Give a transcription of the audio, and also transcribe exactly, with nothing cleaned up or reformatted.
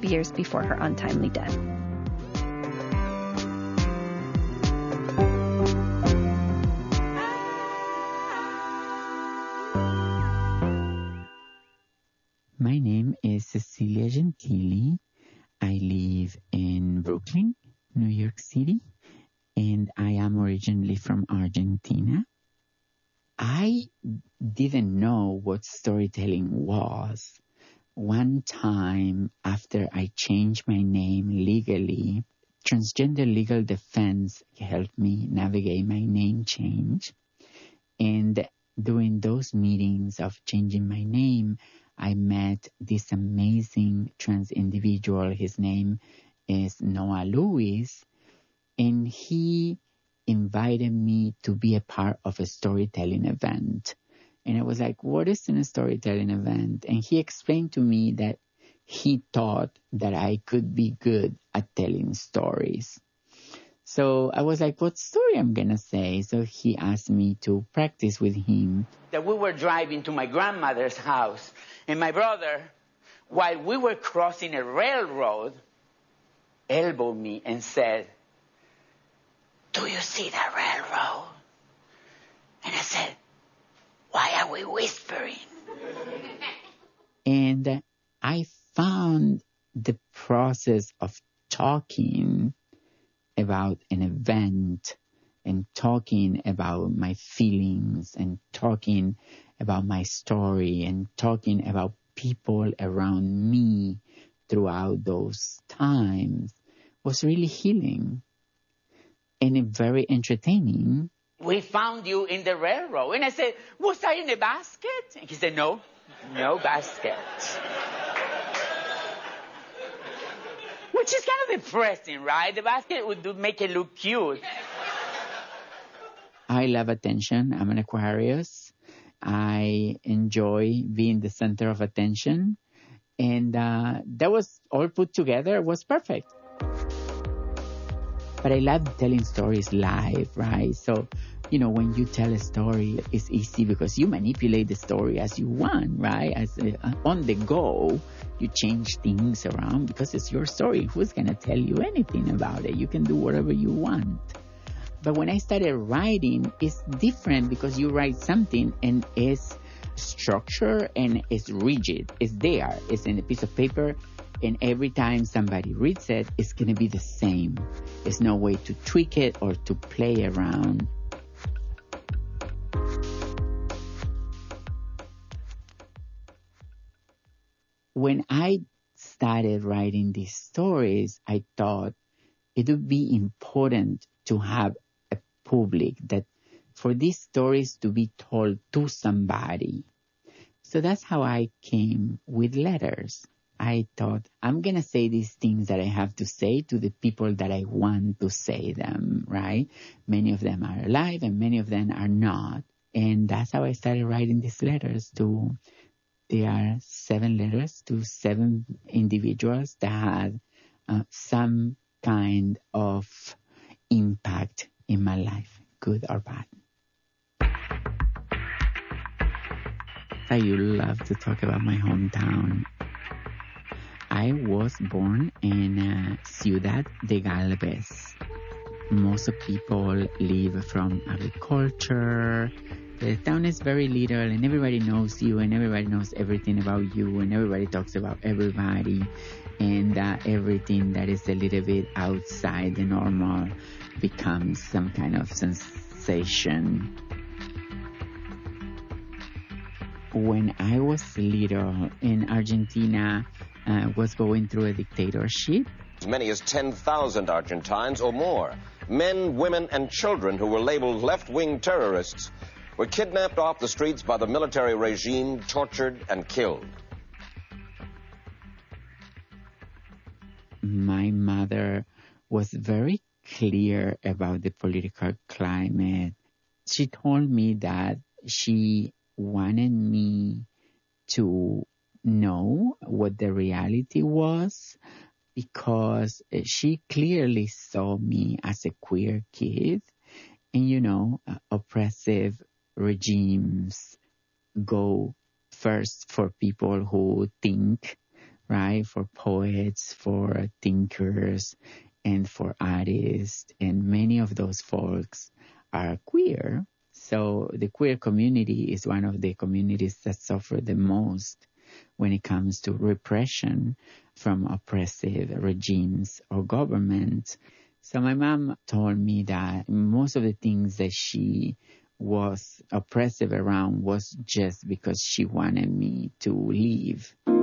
years before her untimely death. My name is Cecilia Gentili. I live in Brooklyn, New York City, and I am originally from Argentina. I didn't know what storytelling was. One time after I changed my name legally, Transgender Legal Defense helped me navigate my name change. And during those meetings of changing my name, I met this amazing trans individual. His name is Noah Lewis, and he invited me to be a part of a storytelling event. And I was like, what is a storytelling event? And he explained to me that he thought that I could be good at telling stories. So I was like, what story I'm going to say? So he asked me to practice with him. That we were driving to my grandmother's house, and my brother, while we were crossing a railroad, elbowed me and said, "Do you see that railroad?" And I said, "Why are we whispering?" And I found the process of talking about an event and talking about my feelings and talking about my story and talking about people around me throughout those times was really healing and very entertaining. "We found you in the railroad." And I said, "Was I in a basket?" And he said, "No, no basket." Which is kind of depressing, right? The basket would do, make it look cute. I love attention. I'm an Aquarius. I enjoy being the center of attention. And uh, that was all put together. It was perfect. But I love telling stories live, right? So, you know, when you tell a story, it's easy because you manipulate the story as you want, right? As uh, on the go, you change things around because it's your story. Who's going to tell you anything about it? You can do whatever you want. But when I started writing, it's different because you write something and it's structured and it's rigid. It's there. It's in a piece of paper. And every time somebody reads it, it's going to be the same. There's no way to tweak it or to play around. When I started writing these stories, I thought it would be important to have a public, that for these stories to be told to somebody. So that's how I came with letters. I thought, I'm going to say these things that I have to say to the people that I want to say them, right? Many of them are alive and many of them are not. And that's how I started writing these letters to, there are seven letters to seven individuals that had uh, some kind of impact in my life, good or bad. I love to talk about my hometown. I was born in uh, Ciudad de Galvez. Most of people live from agriculture. The town is very little and everybody knows you and everybody knows everything about you and everybody talks about everybody, and uh, everything that is a little bit outside the normal becomes some kind of sensation. When I was little in Argentina, uh, was going through a dictatorship. As many as ten thousand Argentines or more, men, women, and children who were labeled left-wing terrorists, were kidnapped off the streets by the military regime, tortured, and killed. My mother was very clear about the political climate. She told me that she wanted me to know what the reality was, because she clearly saw me as a queer kid. And, you know, uh, oppressive regimes go first for people who think right? For poets, for thinkers, and for artists. And many of those folks are queer. So the queer community is one of the communities that suffer the most when it comes to repression from oppressive regimes or governments. So my mom told me that most of the things that she was oppressive around was just because she wanted me to leave.